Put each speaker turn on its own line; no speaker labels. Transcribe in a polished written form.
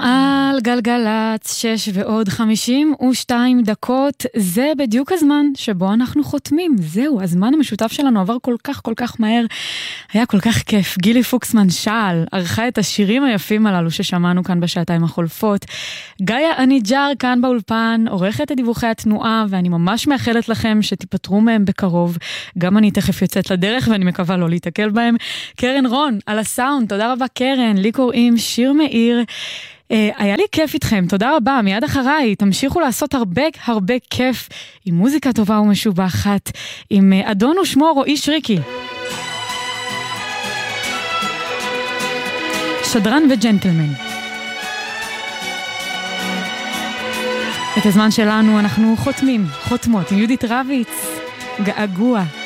על גלגלץ 6:52, זה בדיוק הזמן שבו אנחנו חותמים. זהו, הזמן המשותף שלנו עבר כל כך מהר. היה כל כך כיף. גילי פוקסמן שעל ערכה את השירים היפים הללו ששמענו כאן בשעתיים החולפות. גאיה אניג'ר כאן באולפן, עורכת את דיווחי התנועה, ואני ממש מאחלת לכם שתיפטרו מהם בקרוב. גם אני תכף יוצאת לדרך ואני מקווה לא להתעכל בהם. קרן רון על הסאונד, תודה רבה קרן. לי קוראים שיר מאיר. היה לי כיף איתכם, תודה רבה, מיד אחריי תמשיכו לעשות הרבה כיף עם מוזיקה טובה ומשובחת, עם אדון ושמו רועי שריקי, שדרן וג'נטלמן. את הזמן שלנו אנחנו חותמות עם יהודית רביץ, געגוע.